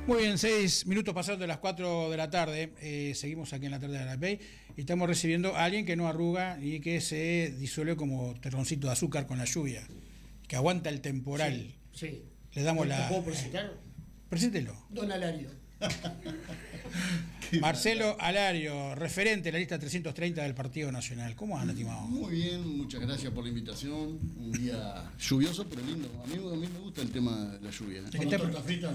Muy bien, 6 minutos pasados de las 4 de la tarde. Seguimos aquí en la tarde de la Pay y estamos recibiendo a alguien que no arruga y que se disuelve como terroncito de azúcar con la lluvia, que aguanta el temporal. Sí, sí. Le damos la. ¿Puedo presentar? Preséntelo. Don Alario. Marcelo Alario, referente de la lista 330 del Partido Nacional. ¿Cómo anda, estimado? Muy bien, muchas gracias por la invitación. Un día lluvioso, pero lindo. A mí me gusta el tema de la lluvia. ¿Torta frita?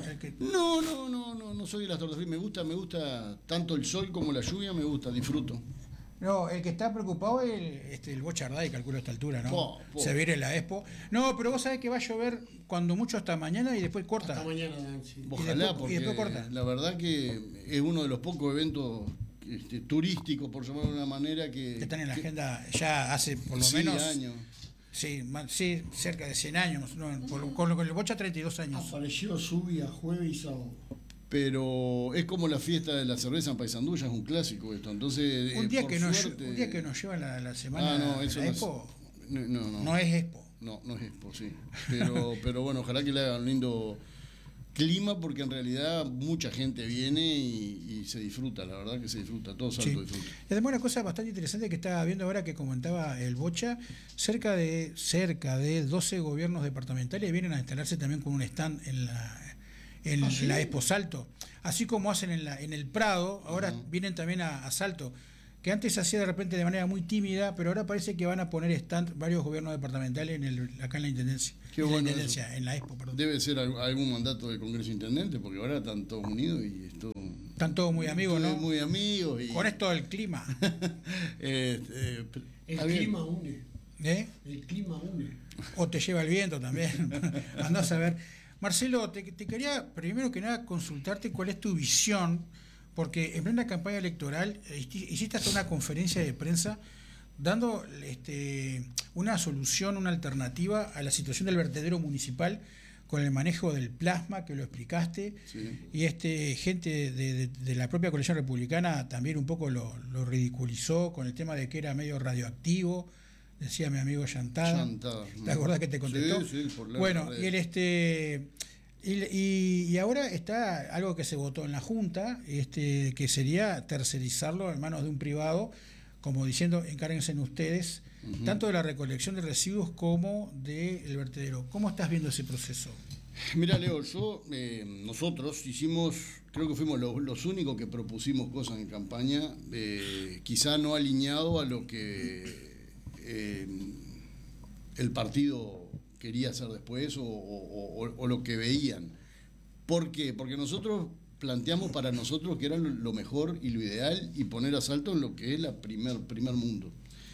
No soy de las tortas fritas. Me gusta tanto el sol como la lluvia, me gusta, disfruto. No, el que está preocupado es el Bochardá, y calculo a esta altura, ¿no? Se viene la Expo. No, pero vos sabés que va a llover cuando mucho hasta mañana y después corta. Hasta mañana, sí. Ojalá, y después corta. La verdad que es uno de los pocos eventos turísticos, por llamarlo de una manera, que están en la agenda ya hace por lo menos años. Sí, cerca de 100 años. ¿No? Con el Bocha, 32 años. Apareció lluvia jueves y sábado. Pero es como la fiesta de la cerveza en Paysandú, ya es un clásico esto. Entonces, un día que nos lleva la semana eso la Expo. No es Expo. No es Expo, sí. Pero bueno, ojalá que le hagan un lindo clima, porque en realidad mucha gente viene y se disfruta, la verdad que se disfruta, todo Salto disfruta. Y además una cosa bastante interesante que estaba viendo ahora que comentaba el Bocha, cerca de 12 gobiernos departamentales vienen a instalarse también con un stand en la Expo Salto, así como hacen en el Prado, ahora vienen también a Salto, que antes se hacía de repente de manera muy tímida, pero ahora parece que van a poner stand varios gobiernos departamentales acá en la Intendencia. Qué bueno eso. En la Expo, perdón. Debe ser algún mandato del Congreso Intendente, porque ahora están todos unidos y esto. Están todos muy amigos, ¿no? Muy amigos. Con esto del clima. El clima une. El clima une. O te lleva el viento también. Andás a ver. Marcelo, te quería primero que nada consultarte cuál es tu visión, porque en plena campaña electoral hiciste hasta una conferencia de prensa dando una solución, una alternativa a la situación del vertedero municipal con el manejo del plasma, que lo explicaste, sí. Y gente de la propia coalición republicana también un poco lo ridiculizó con el tema de que era medio radioactivo. Decía mi amigo Chantada. ¿Te acordás que te contestó? Sí, por la bueno, y ahora está algo que se votó en la Junta, que sería tercerizarlo en manos de un privado, como diciendo, encárguense en ustedes, tanto de la recolección de residuos como del vertedero. ¿Cómo estás viendo ese proceso? Mira, Leo, nosotros creo que fuimos los únicos que propusimos cosas en campaña, quizá no alineado a lo que el partido quería hacer después o lo que veían. ¿Por qué? Porque nosotros planteamos para nosotros que era lo mejor y lo ideal y poner a Salto en lo que es la primer mundo.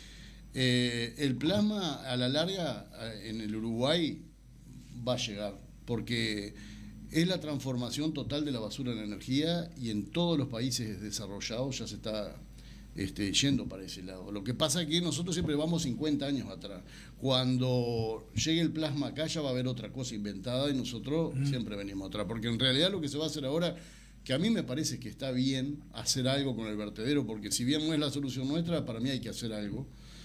El plasma a la larga en el Uruguay va a llegar, porque es la transformación total de la basura en energía y en todos los países desarrollados ya se está yendo para ese lado. Lo que pasa es que nosotros siempre vamos 50 años atrás. Cuando llegue el plasma acá ya va a haber otra cosa inventada y nosotros siempre venimos atrás. Porque en realidad lo que se va a hacer ahora, que a mí me parece que está bien hacer algo con el vertedero, porque si bien no es la solución nuestra, para mí hay que hacer algo.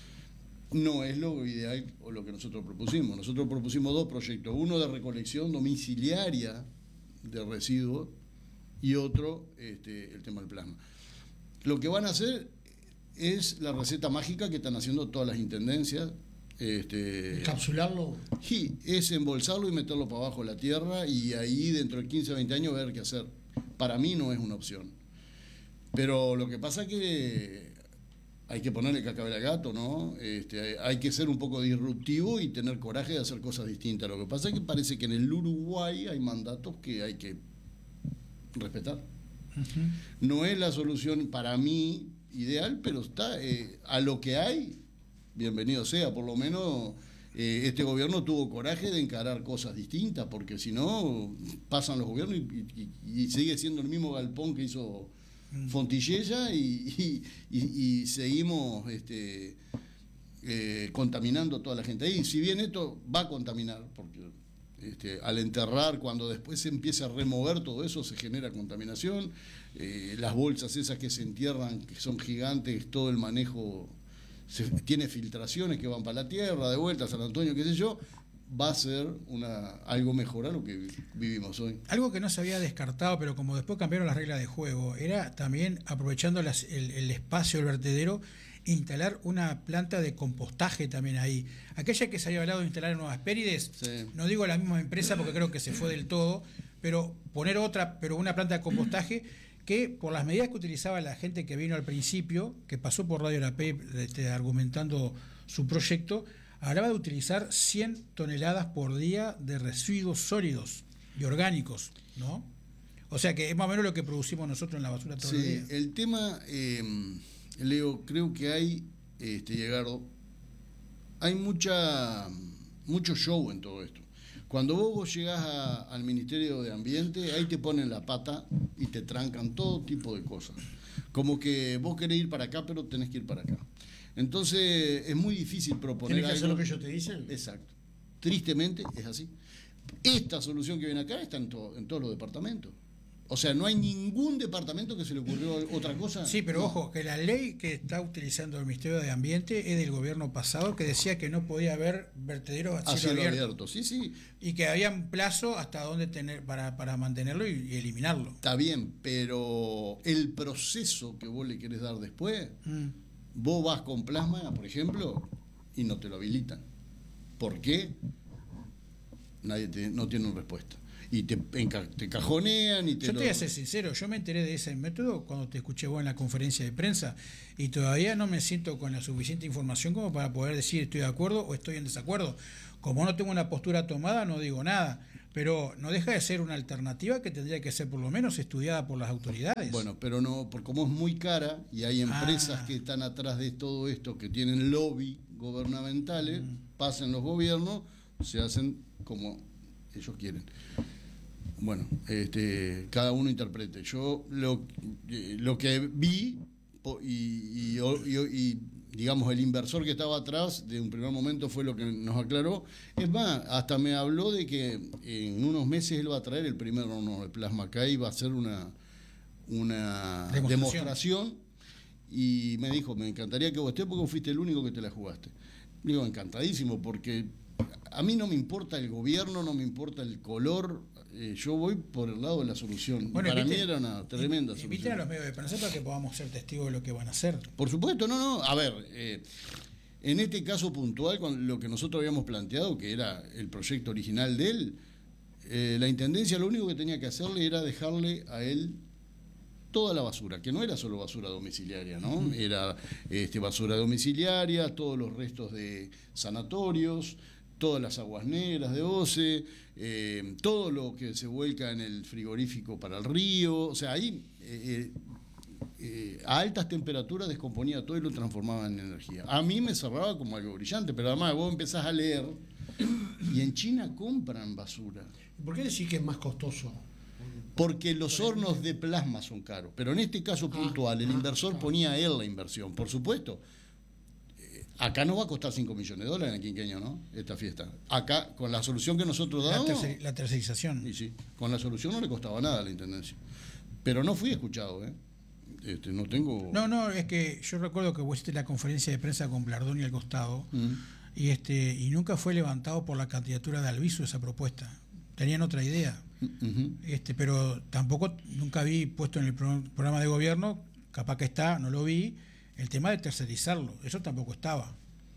No es lo ideal o lo que nosotros propusimos. Nosotros propusimos 2 proyectos. Uno de recolección domiciliaria de residuos y otro el tema del plasma. Lo que van a hacer es la receta mágica que están haciendo todas las intendencias. ¿Encapsularlo? Sí, es embolsarlo y meterlo para abajo de la tierra y ahí dentro de 15 o 20 años ver qué hacer. Para mí no es una opción. Pero lo que pasa es que hay que ponerle cascabel al gato, ¿no? Hay que ser un poco disruptivo y tener coraje de hacer cosas distintas. Lo que pasa es que parece que en el Uruguay hay mandatos que hay que respetar. No es la solución para mí ideal, pero está a lo que hay, bienvenido sea. Por lo menos este gobierno tuvo coraje de encarar cosas distintas, porque si no pasan los gobiernos y sigue siendo el mismo galpón que hizo Fontillella y seguimos contaminando a toda la gente ahí. Si bien esto va a contaminar, porque al enterrar, cuando después se empieza a remover todo eso, se genera contaminación. Las bolsas esas que se entierran, que son gigantes, todo el manejo tiene filtraciones que van para la tierra, de vuelta a San Antonio, qué sé yo, va a ser algo mejor a lo que vivimos hoy. Algo que no se había descartado, pero como después cambiaron las reglas de juego, era también, aprovechando el espacio del vertedero, instalar una planta de compostaje también ahí. Aquella que se había hablado de instalar en Nueva Hespérides, sí. No digo la misma empresa porque creo que se fue del todo, pero poner una planta de compostaje que, por las medidas que utilizaba la gente que vino al principio, que pasó por Radio La P argumentando su proyecto, hablaba de utilizar 100 toneladas por día de residuos sólidos y orgánicos, ¿no? O sea que es más o menos lo que producimos nosotros en la basura todos los días. El tema, Leo, creo que hay, Edgardo, hay mucho show en todo esto. Cuando vos llegás al Ministerio de Ambiente, ahí te ponen la pata y te trancan todo tipo de cosas. Como que vos querés ir para acá, pero tenés que ir para acá. Entonces es muy difícil proponer ¿Tienes que hacer lo que ellos te dicen? Exacto. Tristemente es así. Esta solución que viene acá está en todos los departamentos. O sea, no hay ningún departamento que se le ocurrió otra cosa. Sí, pero no. Ojo, que la ley que está utilizando el Ministerio de Ambiente es del gobierno pasado, que decía que no podía haber vertederos a cielo abierto. Sí, sí. Y que había un plazo hasta dónde tener para mantenerlo y eliminarlo. Está bien, pero el proceso que vos le querés dar después, vos vas con plasma, por ejemplo, y no te lo habilitan. ¿Por qué? No tiene una respuesta. Y te cajonean y te... Yo te voy a ser sincero, yo me enteré de ese método cuando te escuché vos en la conferencia de prensa y todavía no me siento con la suficiente información como para poder decir estoy de acuerdo o estoy en desacuerdo. Como no tengo una postura tomada, no digo nada, pero no deja de ser una alternativa que tendría que ser por lo menos estudiada por las autoridades. Bueno, pero no, porque como es muy cara y hay empresas que están atrás de todo esto, que tienen lobby gubernamentales, pasan los gobiernos, se hacen como ellos quieren. Bueno, cada uno interprete. Yo lo que vi y digamos el inversor que estaba atrás de un primer momento fue lo que nos aclaró. Es más, hasta me habló de que en unos meses él va a traer el primer horno de plasma acá y va a hacer una demostración. Y me dijo, me encantaría que vos estés porque fuiste el único que te la jugaste. Digo, encantadísimo, porque a mí no me importa el gobierno, no me importa el color. Yo voy por el lado de la solución. Bueno, para mí era una tremenda solución. Inviten a los medios de prensa para que podamos ser testigos de lo que van a hacer. Por supuesto, no. A ver, en este caso puntual, con lo que nosotros habíamos planteado, que era el proyecto original de él, la Intendencia lo único que tenía que hacerle era dejarle a él toda la basura, que no era solo basura domiciliaria, ¿no? Era basura domiciliaria, todos los restos de sanatorios, todas las aguas negras de OCE, todo lo que se vuelca en el frigorífico para el río, o sea, ahí a altas temperaturas descomponía todo y lo transformaba en energía. A mí me cerraba como algo brillante, pero además vos empezás a leer y en China compran basura. ¿Por qué decís que es más costoso? Porque los hornos de plasma son caros, pero en este caso puntual el inversor ponía él la inversión, por supuesto. Acá no va a costar $5 millones en el quinquenio, ¿no? Esta fiesta. Acá, con la solución que nosotros damos... La tercerización. Y sí, con la solución no le costaba nada a la Intendencia. Pero no fui escuchado, ¿eh? No tengo... No, es que yo recuerdo que vos hiciste la conferencia de prensa con Blardoni al costado y nunca fue levantado por la candidatura de Albizu esa propuesta. Tenían otra idea. Pero tampoco nunca vi puesto en el programa de gobierno, capaz que está, no lo vi, el tema de tercerizarlo, eso tampoco estaba.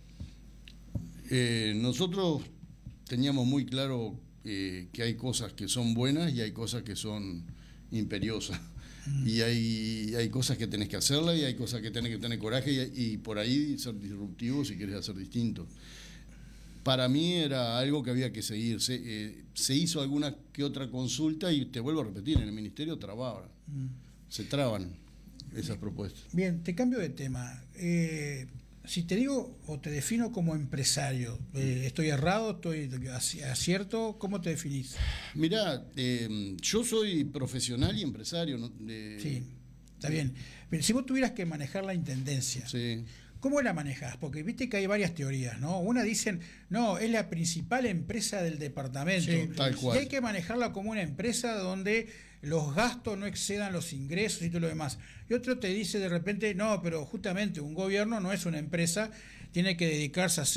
Nosotros teníamos muy claro que hay cosas que son buenas y hay cosas que son imperiosas. Y hay cosas que tenés que hacerlas y hay cosas que tenés que tener coraje y por ahí ser disruptivo si querés hacer distinto. Para mí era algo que había que seguir. Se hizo alguna que otra consulta y te vuelvo a repetir, en el ministerio se traban esas propuestas. Bien, te cambio de tema. Si te digo o te defino como empresario, ¿estoy errado? ¿Estoy acierto? ¿Cómo te definís? Mirá, yo soy profesional y empresario. ¿No? Sí, está bien. Pero si vos tuvieras que manejar la intendencia, sí. ¿Cómo la manejás? Porque viste que hay varias teorías, ¿no? Una dicen, no, es la principal empresa del departamento. Sí, tal cual. Y hay que manejarla como una empresa donde los gastos no excedan los ingresos y todo lo demás. Y otro te dice de repente, no, pero justamente un gobierno no es una empresa, tiene que dedicarse a hacer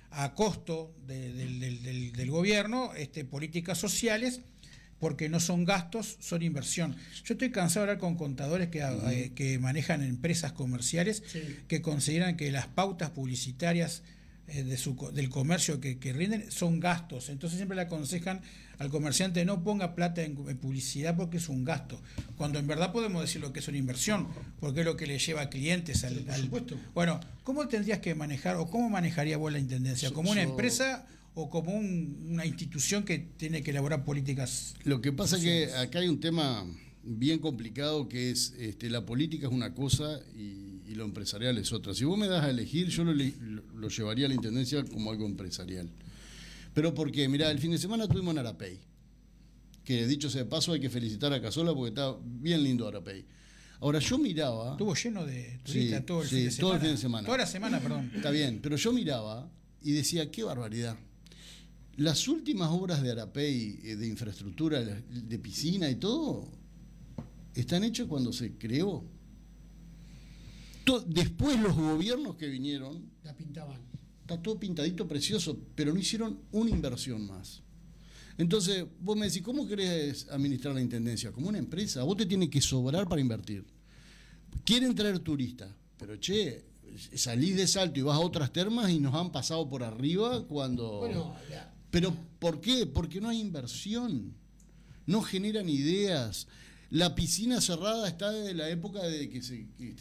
a costo del gobierno políticas sociales, porque no son gastos, son inversión. Yo estoy cansado de hablar con contadores que manejan empresas comerciales, Sí. que consideran que las pautas publicitarias del comercio que rinden son gastos. Entonces siempre le aconsejan al comerciante: no ponga plata en publicidad porque es un gasto, cuando en verdad podemos decir lo que es una inversión, porque es lo que le lleva clientes al... Por supuesto. Bueno, ¿cómo tendrías que manejar, o cómo manejaría vos la intendencia? ¿Como una empresa o como una institución que tiene que elaborar políticas? Lo que pasa es que acá hay un tema bien complicado, que es la política es una cosa y lo empresarial es otra. Si vos me das a elegir, yo lo llevaría a la intendencia como algo empresarial. Pero ¿por qué? Mirá, el fin de semana tuvimos en Arapey, que dicho sea de paso hay que felicitar a Casola porque está bien lindo Arapey. Ahora yo miraba... Estuvo lleno de turistas Sí, todo el sí, fin de semana. todo el fin de semana. Toda la semana, perdón. Está bien, pero yo miraba y decía, qué barbaridad. Las últimas obras de Arapey, de infraestructura, de piscina y todo, están hechas cuando se creó. Después los gobiernos que vinieron, La pintaban. está todo pintadito, precioso, pero no hicieron una inversión más. Entonces, vos me decís, ¿cómo querés administrar la intendencia? Como una empresa, vos te tiene que sobrar para invertir. Quieren traer turistas, pero salís de Salto y vas a otras termas y nos han pasado por arriba cuando... Bueno, ¿Pero por qué? Porque no hay inversión, no generan ideas. La piscina cerrada está desde la época de que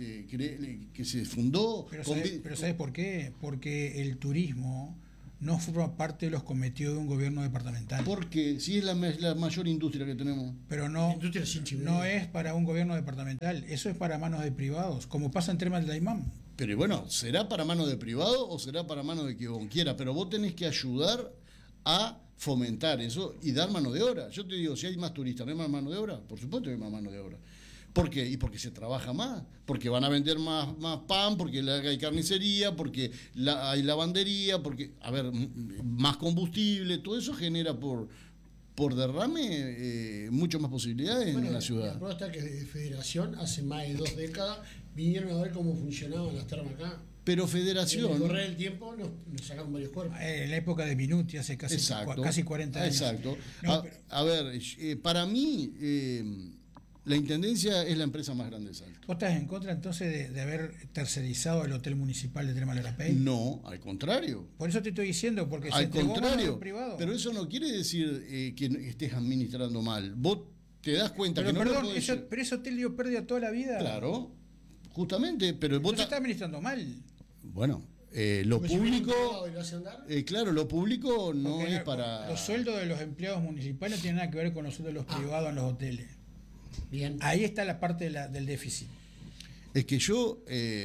se fundó. Pero ¿sabes por qué? Porque el turismo no forma parte de los cometidos de un gobierno departamental. Porque si es la mayor industria que tenemos. Pero no, industria sin chimenea. no es para un gobierno departamental, eso es para manos de privados, como pasa en temas del Daimán. Pero bueno, ¿será para manos de privado o será para manos de quien quiera? Pero vos tenés que ayudar a fomentar eso y dar mano de obra. Yo te digo, si hay más turistas, ¿no hay más mano de obra? Por supuesto que hay más mano de obra. ¿Por qué? Y porque se trabaja más, porque van a vender más pan, porque hay carnicería, porque hay lavandería, porque, más combustible, todo eso genera por derrame mucho más posibilidades en la ciudad. La prueba está que de Federación, hace más de 2 décadas, vinieron a ver cómo funcionaban las termas acá. Pero En Federación... el correr del tiempo nos sacaron varios cuerpos. En la época de Minuti, hace casi 40 años. Exacto. No, Para mí, la Intendencia es la empresa más grande de Salto. ¿Vos estás en contra entonces de haber tercerizado el hotel municipal de Termas del Arapey? No, al contrario. Por eso te estoy diciendo, porque se Al entregó a manos contrario. del privado. Pero eso no quiere decir que estés administrando mal. Vos te das cuenta Pero que no perdón, lo podés... pero ese hotel dio pérdida toda la vida. Claro, justamente, pero vos... No se está administrando mal. Bueno, lo Porque si viene un público... privado y lo hace andar, claro, lo público no Porque es para... los sueldos de los empleados municipales no tienen nada que ver con los sueldos de los privados en los hoteles. bien. Ahí está la parte del déficit. Es que yo,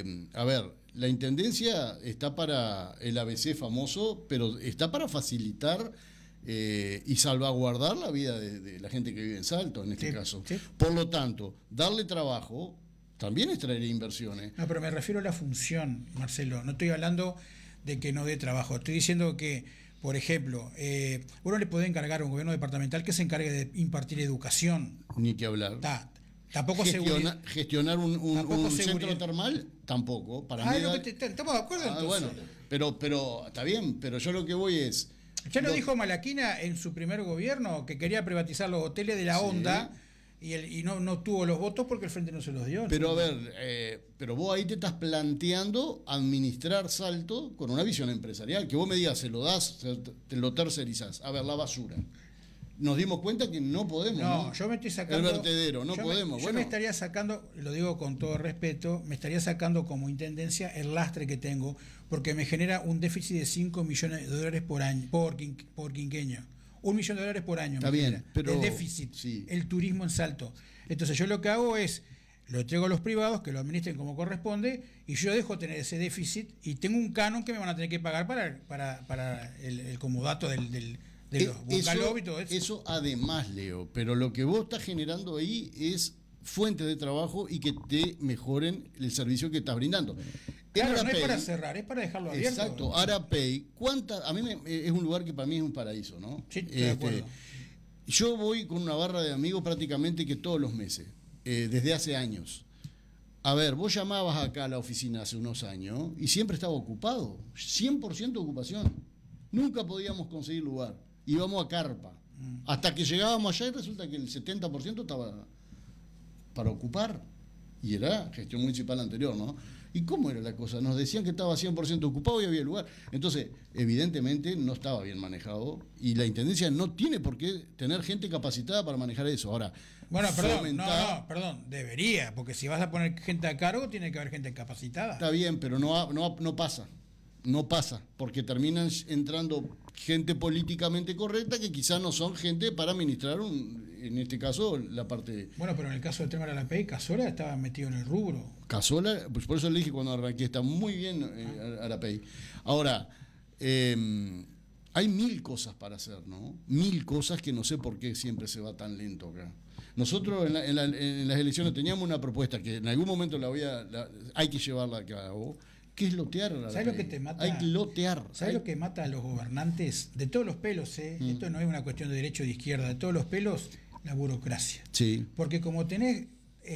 la Intendencia está para el ABC famoso, pero está para facilitar y salvaguardar la vida de la gente que vive en Salto, en este Sí, caso. sí. Por lo tanto, darle trabajo también es traer inversiones. No, pero me refiero a la función, Marcelo. No estoy hablando de que no dé trabajo. Estoy diciendo que, por ejemplo, uno le puede encargar a un gobierno departamental que se encargue de impartir educación. Ni que hablar. Tampoco seguridad. Gestionar Tampoco un centro seguridad. termal, tampoco. Para mí estamos de acuerdo entonces. bueno, pero está bien, pero yo lo que voy es... Ya lo dijo Malaquina en su primer gobierno, que quería privatizar los hoteles de la Sí. Onda y no tuvo los votos porque el Frente no se los dio. Pero pero vos ahí te estás planteando administrar Salto con una visión empresarial, que vos me digas, se lo das, te lo tercerizás. A ver, la basura. Nos dimos cuenta que no podemos. No, yo me estoy sacando... El vertedero, no podemos. Yo me estaría sacando, lo digo con todo respeto, me estaría sacando como intendencia el lastre que tengo, porque me genera un déficit de 5 millones de dólares por año, por quinquenio. $1 millón por año. Está me bien, genera, pero... de déficit, sí. el turismo en Salto. Entonces yo lo que hago es, lo entrego a los privados, que lo administren como corresponde, y yo dejo tener ese déficit, y tengo un canon que me van a tener que pagar para el comodato de los bungalows y todo eso. Eso además, Leo, pero lo que vos estás generando ahí es fuentes de trabajo y que te mejoren el servicio que estás brindando. Claro, no Arapey, es para cerrar, es para dejarlo abierto. Exacto, Arapey, a mí es un lugar que para mí es un paraíso, ¿no? Sí, estoy de acuerdo. Yo voy con una barra de amigos prácticamente que todos los meses, desde hace años. A ver, vos llamabas acá a la oficina hace unos años y siempre estaba ocupado, 100% ocupación. Nunca podíamos conseguir lugar. Íbamos a carpa. Hasta que llegábamos allá y resulta que el 70% estaba para ocupar. Y era gestión municipal anterior, ¿no? ¿Y cómo era la cosa? Nos decían que estaba 100% ocupado y había lugar. Entonces, evidentemente no estaba bien manejado y la Intendencia no tiene por qué tener gente capacitada para manejar eso. Ahora, bueno, perdón, debería, porque si vas a poner gente a cargo, tiene que haber gente capacitada. Está bien, pero no pasa. No pasa, porque terminan entrando gente políticamente correcta que quizás no son gente para administrar, en este caso, la parte... Bueno, pero en el caso del tema de la ARAPEI, Casola estaba metido en el rubro. Casola, pues por eso le dije cuando arranqué, está muy bien ARAPEI. Ahora, hay 1000 cosas para hacer, ¿no? 1000 cosas que no sé por qué siempre se va tan lento acá. Nosotros en las elecciones teníamos una propuesta que en algún momento hay que llevarla a cabo, que es lotear. ¿Sabes lo que te mata? Hay que lotear. ¿Sabes lo que mata a los gobernantes? De todos los pelos, esto no es una cuestión de derecha o de izquierda, de todos los pelos, la burocracia. Sí. Porque como tenés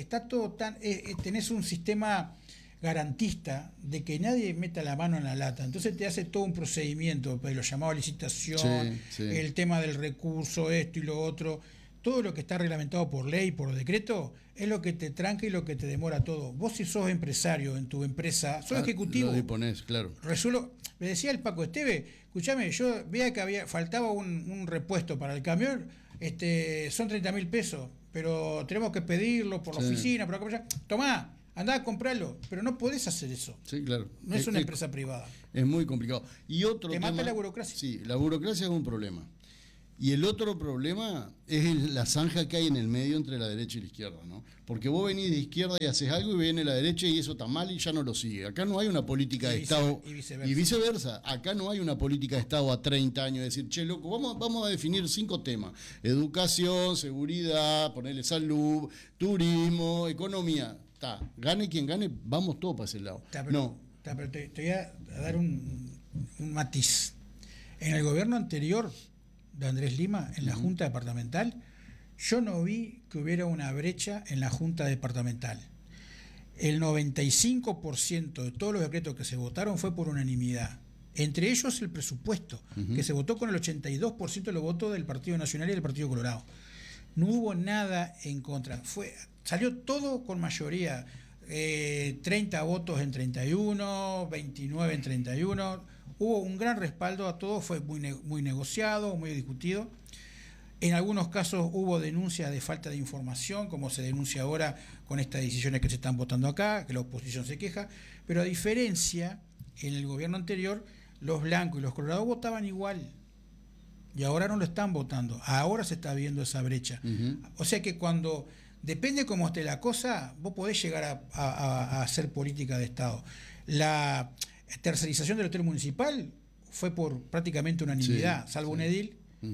un sistema garantista de que nadie meta la mano en la lata, entonces te hace todo un procedimiento, pues, lo llamado licitación, el tema del recurso, esto y lo otro. Todo lo que está reglamentado por ley, por decreto, es lo que te tranca y lo que te demora todo. Vos si sos empresario en tu empresa, sos ejecutivo. Lo disponés, claro. Me decía el Paco Esteve, escuchame, yo veía que faltaba un repuesto para el camión, son 30.000 pesos, pero tenemos que pedirlo por la oficina, por acá, tomá, andá a comprarlo, pero no podés hacer eso. Sí, claro. No es una empresa privada. Es muy complicado. Y otro te mata la burocracia. Sí, la burocracia es un problema. Y el otro problema es la zanja que hay en el medio entre la derecha y la izquierda, ¿no? Porque vos venís de izquierda y haces algo y viene la derecha y eso está mal y ya no lo sigue. Acá no hay una política de Estado. Y viceversa. Acá no hay una política de Estado a 30 años. Decir, che, loco, vamos a definir 5 temas. Educación, seguridad, ponerle salud, turismo, economía. Gane quien gane, vamos todos para ese lado. Pero te voy a dar un matiz. En el gobierno anterior de Andrés Lima, en la Junta Departamental, yo no vi que hubiera una brecha en la Junta Departamental. El 95% de todos los decretos que se votaron fue por unanimidad. Entre ellos el presupuesto, que se votó con el 82% de los votos del Partido Nacional y del Partido Colorado. No hubo nada en contra. Salió todo con mayoría. 30 votos en 31, 29 en 31. Hubo un gran respaldo a todo, fue muy negociado, muy discutido. En algunos casos hubo denuncias de falta de información, como se denuncia ahora con estas decisiones que se están votando acá, que la oposición se queja, pero a diferencia, en el gobierno anterior, los blancos y los colorados votaban igual. Y ahora no lo están votando, ahora se está viendo esa brecha. O sea que cuando depende cómo esté la cosa, vos podés llegar a hacer política de Estado. La tercerización del hotel municipal fue por prácticamente unanimidad, salvo un edil.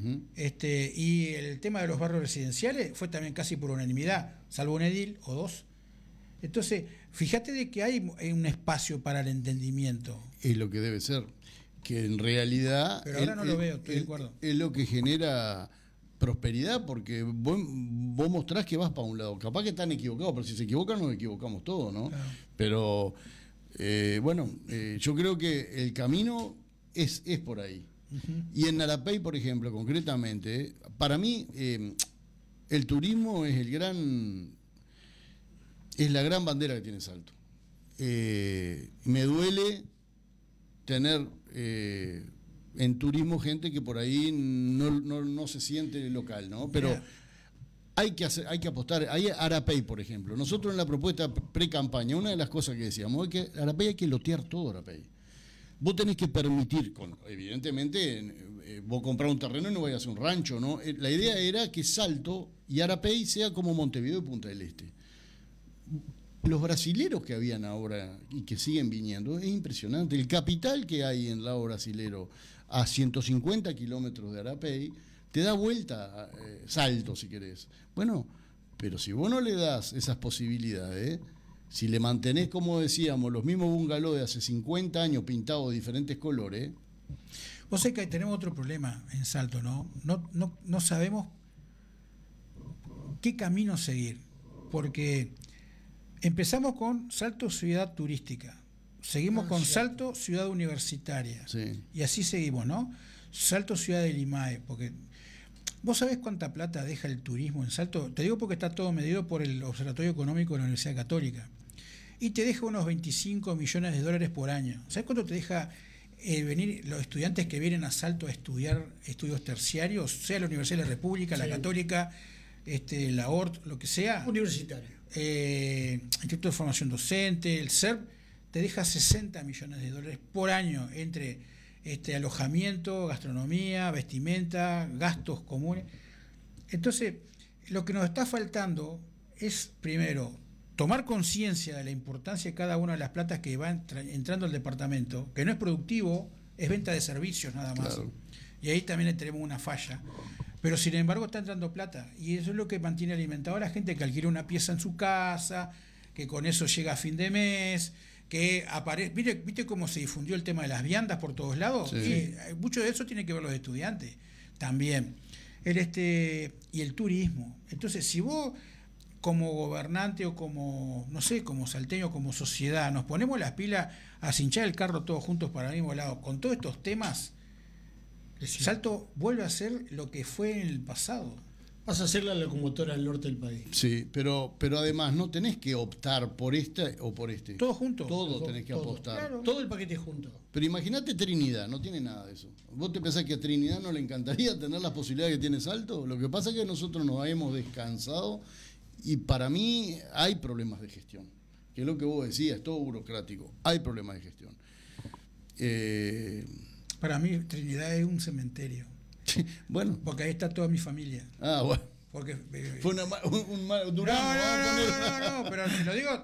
Y el tema de los barrios residenciales fue también casi por unanimidad, salvo un edil o dos. Entonces, fíjate de que hay un espacio para el entendimiento. Es lo que debe ser, que en realidad... Pero ahora no lo veo, estoy de acuerdo. Es lo que genera prosperidad, porque vos mostrás que vas para un lado. Capaz que están equivocados, pero si se equivocan nos equivocamos todos, ¿no? Claro. Pero... yo creo que el camino es por ahí. Y en ARAPEI, por ejemplo, concretamente, para mí el turismo es la gran bandera que tiene Salto. Me duele tener en turismo gente que por ahí no se siente local, ¿no? Pero hay que apostar. Hay ARAPEI, por ejemplo. Nosotros en la propuesta pre-campaña, una de las cosas que decíamos es que ARAPEI hay que lotear todo ARAPEI. Vos tenés que permitir, evidentemente, vos comprar un terreno y no vayas a hacer un rancho, ¿no? La idea era que Salto y ARAPEI sea como Montevideo y Punta del Este. Los brasileros que habían ahora y que siguen viniendo, es impresionante. El capital que hay en lado brasilero a 150 kilómetros de ARAPEI te da vuelta, Salto si querés. Bueno, pero si vos no le das esas posibilidades, si le mantenés, como decíamos, los mismos bungalows de hace 50 años pintados de diferentes colores... Vos sabés que tenemos otro problema en Salto, ¿no? No sabemos qué camino seguir, porque empezamos con Salto ciudad turística, seguimos con Salto ciudad universitaria, y así seguimos, ¿no? Salto Ciudad del Limae, porque vos sabés cuánta plata deja el turismo en Salto. Te digo porque está todo medido por el Observatorio Económico de la Universidad Católica. Y te deja unos 25 millones de dólares por año. ¿Sabés cuánto te deja venir los estudiantes que vienen a Salto a estudiar estudios terciarios, sea la Universidad de la República, la Católica, la ORT, lo que sea? Universitario. Instituto de Formación Docente, el CERP, te deja 60 millones de dólares por año entre alojamiento, gastronomía, vestimenta, gastos comunes. Entonces, lo que nos está faltando es, primero, tomar conciencia de la importancia de cada una de las platas que van entrando al departamento, que no es productivo, es venta de servicios nada más. Claro. Y ahí también tenemos una falla. Pero sin embargo está entrando plata. Y eso es lo que mantiene alimentado a la gente que alquila una pieza en su casa, que con eso llega a fin de mes, que aparece. ¿Viste cómo se difundió el tema de las viandas por todos lados? Sí. Y mucho de eso tiene que ver los estudiantes también. Y el turismo. Entonces, si vos como gobernante o como, no sé, como salteño, como sociedad, nos ponemos las pilas a cinchar el carro todos juntos para el mismo lado, con todos estos temas, Salto vuelve a ser lo que fue en el pasado. Vas a ser la locomotora del norte del país. Sí, pero además no tenés que optar por este o por este. Todo junto. Todo tenés que apostar. Claro. Todo el paquete junto. Pero imagínate Trinidad, no tiene nada de eso. ¿Vos te pensás que a Trinidad no le encantaría tener las posibilidades que tiene Salto? Lo que pasa es que nosotros nos hemos descansado y para mí hay problemas de gestión. Que es lo que vos decías, es todo burocrático. Hay problemas de gestión. Para mí Trinidad es un cementerio. Bueno. Porque ahí está toda mi familia. Ah, bueno. Porque fue un mal Durán. No, pero te lo digo